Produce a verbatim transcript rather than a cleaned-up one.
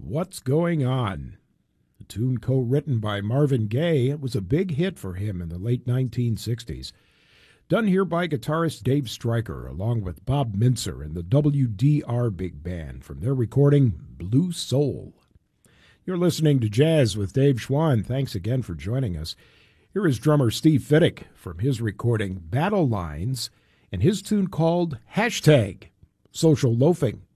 What's Going On? A tune co-written by Marvin Gaye, it was a big hit for him in the late nineteen sixties. Done here by guitarist Dave Stryker, along with Bob Mintzer and the W D R Big Band from their recording Blue Soul. You're listening to Jazz with Dave Schwann. Thanks again for joining us. Here is drummer Steve Fiddick from his recording Battle Lines and his tune called Hashtag Social Loafing.